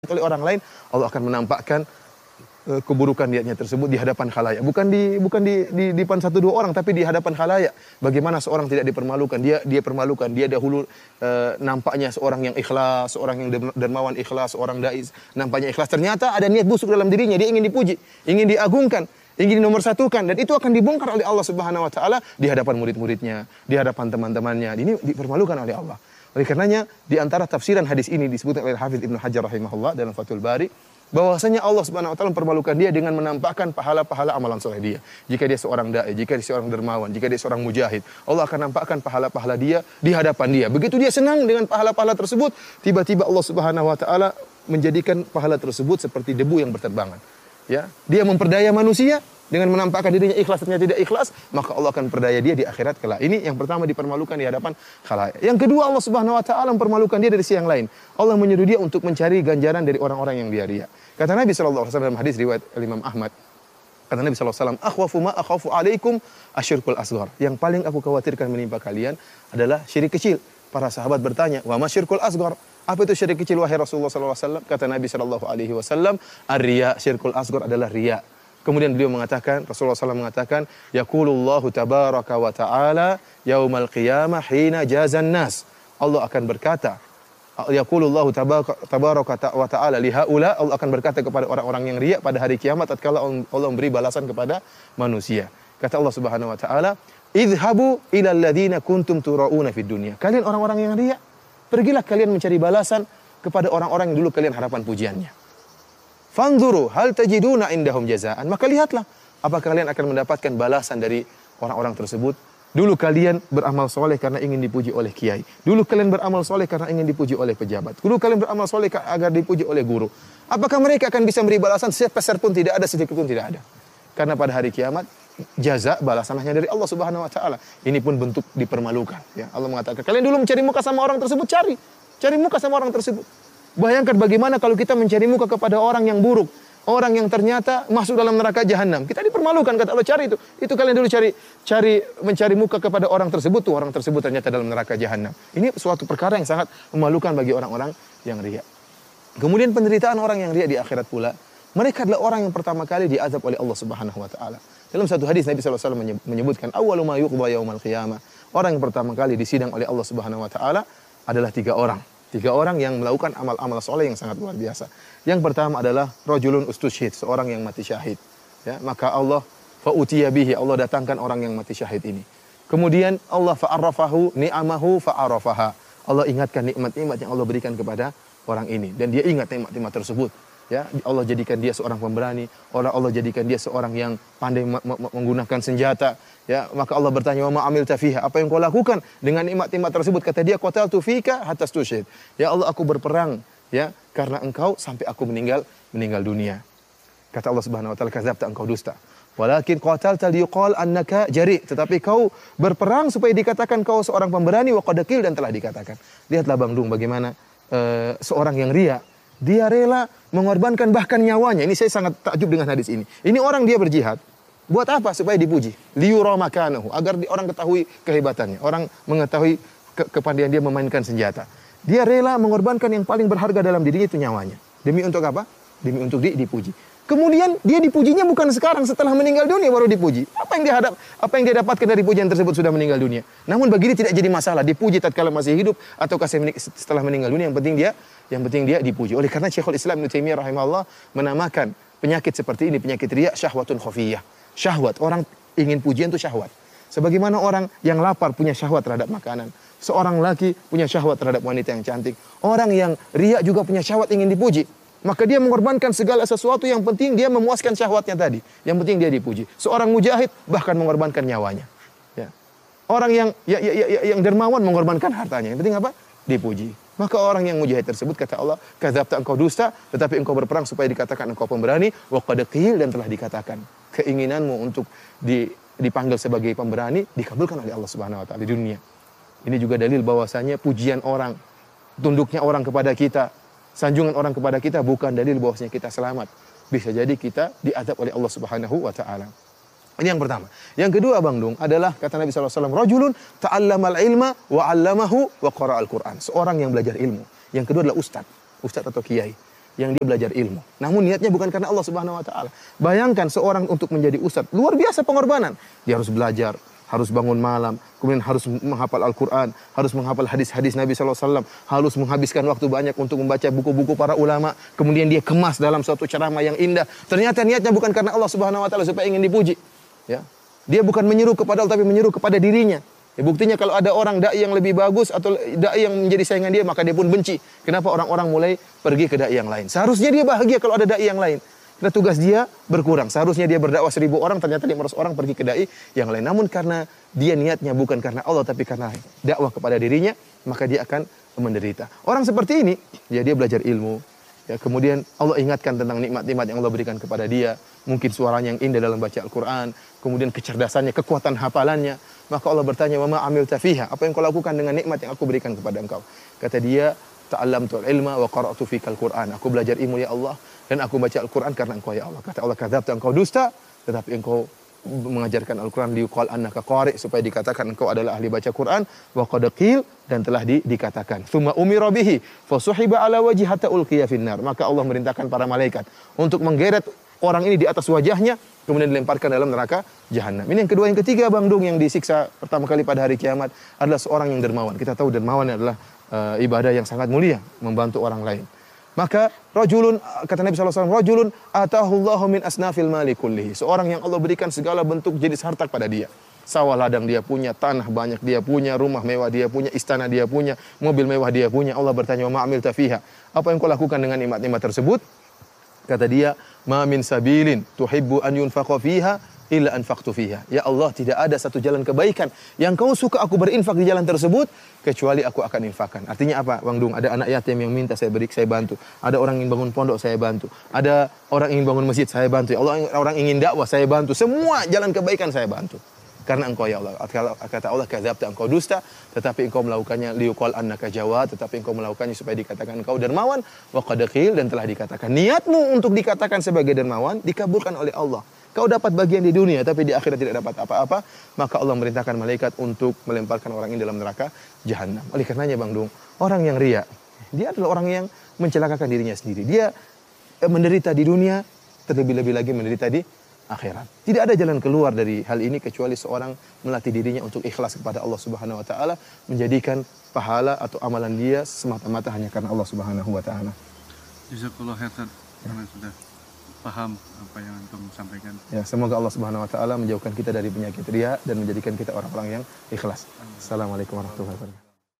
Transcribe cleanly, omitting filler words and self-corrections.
oleh orang lain, Allah akan menampakkan keburukan niatnya tersebut di hadapan khalayak. Bukan di depan satu dua orang, tapi di hadapan khalayak. Bagaimana seorang tidak dipermalukan? Dia permalukan. Dia dahulu nampaknya seorang yang ikhlas, seorang yang dermawan ikhlas, seorang dai nampaknya ikhlas. Ternyata ada niat busuk dalam dirinya. Dia ingin dipuji, ingin diagungkan, ingin dinomorsatukan, dan itu akan dibongkar oleh Allah Subhanahu wa taala di hadapan murid-muridnya, di hadapan teman-temannya. Ini dipermalukan oleh Allah. Oleh karenanya di antara tafsiran hadis ini disebutkan oleh Hafidz Ibnu Hajar rahimahullah dalam Fathul Bari bahwasanya Allah Subhanahu wa taala mempermalukan dia dengan menampakkan pahala-pahala amalan soleh dia. Jika dia seorang dai, jika dia seorang dermawan, jika dia seorang mujahid, Allah akan nampakkan pahala-pahala dia di hadapan dia. Begitu dia senang dengan pahala-pahala tersebut, tiba-tiba Allah Subhanahu wa taala menjadikan pahala tersebut seperti debu yang berterbangan. Ya, dia memperdaya manusia dengan menampakkan dirinya ikhlas ternyata tidak ikhlas, maka Allah akan perdaya dia di akhirat kelak. Ini yang pertama dipermalukan di hadapan khalayak. Yang kedua, Allah Subhanahu wa taala mempermalukan dia dari sisi yang lain. Allah menyuruh dia untuk mencari ganjaran dari orang-orang yang dia riya. Kata Nabi sallallahu alaihi wasallam dalam hadis riwayat Imam Ahmad, kata Nabi sallallahu alaihi wasallam, "Akhwafu ma akhafu alaikum asyirkul asghar." Yang paling aku khawatirkan menimpa kalian adalah syirik kecil. Para sahabat bertanya, "Wa ma syirkul asghar?" Apa itu syirik kecil wahai Rasulullah sallallahu alaihi wasallam? Kata Nabi sallallahu alaihi wasallam, "Ar-riya, syirkul asghar adalah riya." Kemudian beliau mengatakan, Rasulullah SAW mengatakan, Yaqulullahu tabaraka wa ta'ala yaumal qiyamah hina jazan nas. Allah akan berkata, Yaqulullahu tabaraka wa ta'ala lihaula, Allah akan berkata kepada orang-orang yang riya pada hari kiamat tatkala Allah memberi balasan kepada manusia. Kata Allah Subhanahu wa taala, "Idhabu ilal ladzina kuntum turauna fid dunya." Kalian orang-orang yang riya, pergilah kalian mencari balasan kepada orang-orang yang dulu kalian harapan pujiannya. Fanzuru hal tajiduna indahum jazaan. Maka lihatlah apakah kalian akan mendapatkan balasan dari orang-orang tersebut. Dulu kalian beramal soleh karena ingin dipuji oleh kiai. Dulu kalian beramal soleh karena ingin dipuji oleh pejabat. Dulu kalian beramal soleh agar dipuji oleh guru. Apakah mereka akan bisa beri balasan? Sepeser pun tidak ada, sedikit pun tidak ada. Karena pada hari kiamat jaza balasan hanya dari Allah Subhanahu wa taala. Ini pun bentuk dipermalukan, ya. Allah mengatakan, kalian dulu mencari muka sama orang tersebut, cari muka sama orang tersebut. Bayangkan bagaimana kalau kita mencari muka kepada orang yang buruk, orang yang ternyata masuk dalam neraka jahanam. Kita dipermalukan, kata Allah, cari itu. Itu kalian dulu mencari muka kepada orang tersebut, tuh orang tersebut ternyata dalam neraka jahanam. Ini suatu perkara yang sangat memalukan bagi orang-orang yang riya. Kemudian penderitaan orang yang riya di akhirat pula, mereka adalah orang yang pertama kali diazab oleh Allah Subhanahu wa taala. Dalam satu hadis Nabi sallallahu alaihi wasallam menyebutkan awwalu ma yuqda yaumal qiyamah. Orang yang pertama kali disidang oleh Allah Subhanahu wa taala adalah tiga orang. Tiga orang yang melakukan amal-amal soleh yang sangat luar biasa. Yang pertama adalah rajulun ustusyhid, seorang yang mati syahid. Ya, maka Allah fa'utiya bihi, Allah datangkan orang yang mati syahid ini. Kemudian Allah fa'arrafahu ni'amahu fa'arafaha. Allah ingatkan nikmat-nikmat yang Allah berikan kepada orang ini dan dia ingat nikmat-nikmat tersebut. Ya, Allah jadikan dia seorang pemberani, Allah jadikan dia seorang yang pandai menggunakan senjata. Ya, maka Allah bertanya, "Wa ma amilta fiha?" Apa yang kau lakukan dengan nikmat-nikmat tersebut? Kata dia, "Qataltu fika hatta stusyhid." Ya Allah, aku berperang ya karena engkau sampai aku meninggal dunia. Kata Allah Subhanahu wa taala, "Kadzabta, engkau dusta. Walakin qatalta liyuqal annaka jari." Tetapi kau berperang supaya dikatakan kau seorang pemberani, wa qad qil, dan telah dikatakan. Lihatlah Bang Dung bagaimana seorang yang riya, dia rela mengorbankan bahkan nyawanya. Ini saya sangat takjub dengan hadis ini. Ini orang dia berjihad. Buat apa? Supaya dipuji. Liyura makanahu. Agar orang ketahui kehebatannya. Orang mengetahui kepandaian dia memainkan senjata. Dia rela mengorbankan yang paling berharga dalam dirinya, itu nyawanya. Demi untuk apa? Demi untuk dipuji. Kemudian dia dipujinya bukan sekarang, setelah meninggal dunia baru dipuji. Apa yang dia dapatkan dari pujian tersebut sudah meninggal dunia. Namun bagi dia tidak jadi masalah. Dipuji tatkala masih hidup ataukah setelah meninggal dunia, yang penting dia dipuji. Oleh karena Syekhul Islam Ibnu Taimiyah rahimahullah menamakan penyakit seperti ini penyakit riya syahwatun khafiyah. Syahwat, orang ingin pujian itu syahwat. Sebagaimana orang yang lapar punya syahwat terhadap makanan. Seorang laki punya syahwat terhadap wanita yang cantik. Orang yang riya juga punya syahwat ingin dipuji. Maka dia mengorbankan segala sesuatu, yang penting dia memuaskan syahwatnya tadi. Yang penting dia dipuji. Seorang mujahid bahkan mengorbankan nyawanya. Ya. Orang yang dermawan mengorbankan hartanya. Yang penting apa? Dipuji. Maka orang yang mujahid tersebut, kata Allah, "Kadzabta, engkau dusta, tetapi engkau berperang supaya dikatakan engkau pemberani, wa qad qil, dan telah dikatakan." Keinginanmu untuk dipanggil sebagai pemberani dikabulkan oleh Allah Subhanahu wa taala di dunia. Ini juga dalil bahwasanya pujian orang, tunduknya orang kepada kita, sanjungan orang kepada kita bukan dalil bahwasanya kita selamat. Bisa jadi kita diazab oleh Allah Subhanahu wa taala. Ini yang pertama. Yang kedua Bang Dung adalah kata Nabi sallallahu alaihi wasallam, "Rajulun ta'allamal ilma wa 'allamahu wa qara'al Qur'an." Seorang yang belajar ilmu. Yang kedua adalah ustaz atau kiai. yang dia belajar ilmu. Namun niatnya bukan karena Allah Subhanahu wa taala. Bayangkan seorang untuk menjadi ustadz, luar biasa pengorbanan. Dia harus belajar, harus bangun malam, kemudian harus menghafal Al-Quran, harus menghafal hadis-hadis Nabi SAW, harus menghabiskan waktu banyak untuk membaca buku-buku para ulama, kemudian dia kemas dalam suatu ceramah yang indah. Ternyata niatnya bukan karena Allah Subhanahu wa taala supaya ingin dipuji. Ya. Dia bukan menyeru kepada Allah tapi menyeru kepada dirinya. Ya, buktinya kalau ada orang dai yang lebih bagus atau dai yang menjadi saingan dia, maka dia pun benci. Kenapa orang-orang mulai pergi ke dai yang lain? Seharusnya dia bahagia kalau ada dai yang lain. Karena tugas dia berkurang. Seharusnya dia berdakwah 1000 orang, ternyata 500 orang pergi ke dai yang lain. Namun karena dia niatnya bukan karena Allah tapi karena dakwah kepada dirinya, maka dia akan menderita. Orang seperti ini, ya dia belajar ilmu. Ya, kemudian Allah ingatkan tentang nikmat-nikmat yang Allah berikan kepada dia. Mungkin suaranya yang indah dalam baca Al-Quran, kemudian kecerdasannya, kekuatan hafalannya. Maka Allah bertanya, "Wa ma amilta fiha?" Apa yang kau lakukan dengan nikmat yang aku berikan kepada engkau? Kata dia, "Ta'allamtu al-ilma wa qara'tu fikal Qur'an." Aku belajar ilmu ya Allah dan aku baca Al-Qur'an karena engkau ya Allah. Kata Allah, "Kadzabta, engkau dusta, tetapi engkau mengajarkan Al-Qur'an liqal annaka qari', supaya dikatakan engkau adalah ahli baca Qur'an, wa qad qil, dan telah dikatakan. Tsumma umira bihi fasuhiba ala wajhi hatta ulqiya finnar." Maka Allah merintahkan para malaikat untuk menggeret orang ini di atas wajahnya, kemudian dilemparkan dalam neraka jahanam. Ini yang kedua. Yang ketiga, Bang Dung, yang disiksa pertama kali pada hari kiamat adalah seorang yang dermawan. Kita tahu dermawan adalah ibadah yang sangat mulia, membantu orang lain. Maka rajulun, kata Nabi SAW, rajulun atahullahu min asnafil mali kullihi. Seorang yang Allah berikan segala bentuk jenis harta pada dia. Sawah ladang dia punya, tanah banyak dia punya, rumah mewah dia punya, istana dia punya, mobil mewah dia punya. Allah bertanya, "Wa ma amilta fiha?" Apa yang kau lakukan dengan nikmat-nikmat tersebut? Kata dia, "Ma min sabilin tuhibbu an yunfaqa fiha illa anfaqtu fiha." Ya Allah, tidak ada satu jalan kebaikan yang kau suka aku berinfak di jalan tersebut kecuali aku akan infakkan. Artinya apa, Bang Dung? Ada anak yatim yang minta, saya beri, saya bantu. Ada orang ingin bangun pondok, saya bantu. Ada orang ingin bangun masjid, saya bantu. Ya Allah, orang ingin dakwah, saya bantu. Semua jalan kebaikan saya bantu. Karena engkau ya Allah. Kata Allah, "Kadzabta, engkau dusta, tetapi engkau melakukannya liqal annaka jawad, tetapi engkau melakukannya supaya dikatakan engkau dermawan, wa qad qil, dan telah dikatakan." Niatmu untuk dikatakan sebagai dermawan dikabulkan oleh Allah. Kau dapat bagian di dunia tapi di akhirat tidak dapat apa-apa, maka Allah merintahkan malaikat untuk melemparkan orang ini dalam neraka jahanam. Oleh karenanya, Bang Dung, orang yang riya, dia adalah orang yang mencelakakan dirinya sendiri. Dia menderita di dunia, terlebih-lebih lagi menderita di akhirat. Tidak ada jalan keluar dari hal ini kecuali seorang melatih dirinya untuk ikhlas kepada Allah Subhanahu wa taala, menjadikan pahala atau amalan dia semata-mata hanya karena Allah Subhanahu wa taala. Jazakallahu khairan, karena sudah paham apa yang antum sampaikan. Ya, semoga Allah Subhanahu wa taala menjauhkan kita dari penyakit riya dan menjadikan kita orang-orang yang ikhlas. Assalamualaikum warahmatullahi wabarakatuh.